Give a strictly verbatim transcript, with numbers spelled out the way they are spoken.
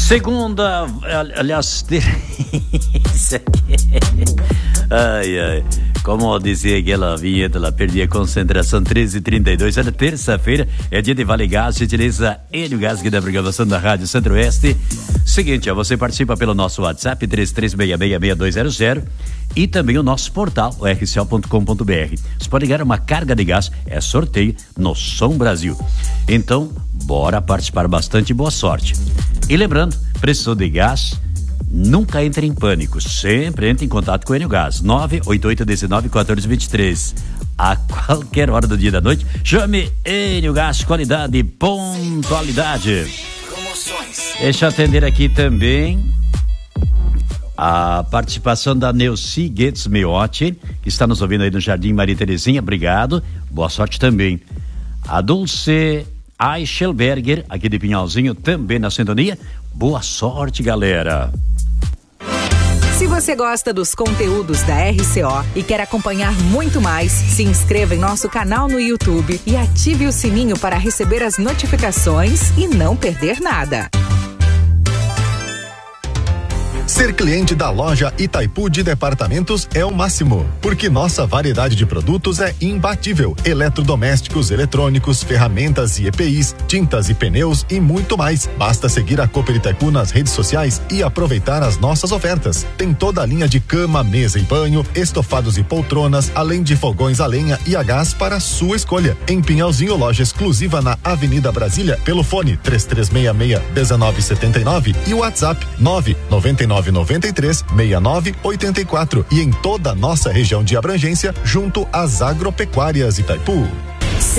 Segunda, aliás, isso aqui. Ai, ai. Como dizia aquela vinheta, ela perdia a concentração. Treze e trinta e dois. Olha, terça-feira é dia de Vale Gás. Utiliza Enio Gás, que da programação da Rádio Centro-Oeste. Seguinte, ó, você participa pelo nosso WhatsApp três três seis seis seis dois zero zero e também o nosso portal, o r c o ponto com ponto b r. Você pode ganhar uma carga de gás, é sorteio no Som Brasil. Então, bora participar bastante, boa sorte. E lembrando, precisou de gás, nunca entre em pânico, sempre entre em contato com o Enio Gás, nove oito oito um nove um quatro dois três. A qualquer hora do dia e da noite, chame Enio Gás, qualidade e pontualidade. Promoções. Deixa eu atender aqui também a participação da Neuci Guedes Meotti, que está nos ouvindo aí no Jardim Maria Terezinha, obrigado, boa sorte também. A Dulce Eichelberger, aqui de Pinhalzinho, também na sintonia, boa sorte, galera. Se você gosta dos conteúdos da R C O e quer acompanhar muito mais, se inscreva em nosso canal no YouTube e ative o sininho para receber as notificações e não perder nada. Ser cliente da loja Itaipu de Departamentos é o máximo, porque nossa variedade de produtos é imbatível. Eletrodomésticos, eletrônicos, ferramentas e E P Is, tintas e pneus e muito mais. Basta seguir a Cooper Itaipu nas redes sociais e aproveitar as nossas ofertas. Tem toda a linha de cama, mesa e banho, estofados e poltronas, além de fogões a lenha e a gás para sua escolha. Em Pinhalzinho, loja exclusiva na Avenida Brasília, pelo fone três três seis seis um nove sete nove e o WhatsApp nove nove nove nove três seis nove oito quatro e em toda a nossa região de abrangência junto às agropecuárias Itaipu.